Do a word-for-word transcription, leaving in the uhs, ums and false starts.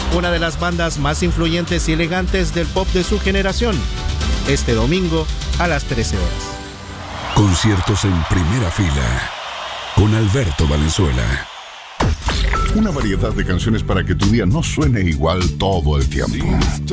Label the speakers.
Speaker 1: una de las bandas más influyentes y elegantes del pop de su generación, este domingo a las trece horas.
Speaker 2: Conciertos en primera fila con Alberto Valenzuela.
Speaker 3: Una variedad de canciones para que tu día no suene igual todo el tiempo.